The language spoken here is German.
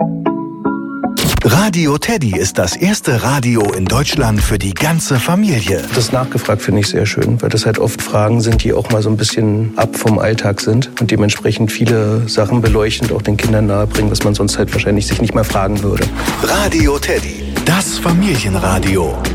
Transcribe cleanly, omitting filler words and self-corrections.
Radio Teddy ist das erste Radio in Deutschland für die ganze Familie. Das nachgefragt finde ich sehr schön, weil das halt oft Fragen sind, die auch mal so ein bisschen ab vom Alltag sind und dementsprechend viele Sachen beleuchten und auch den Kindern nahebringen, was man sonst halt wahrscheinlich sich nicht mal fragen würde. Radio Teddy, das Familienradio.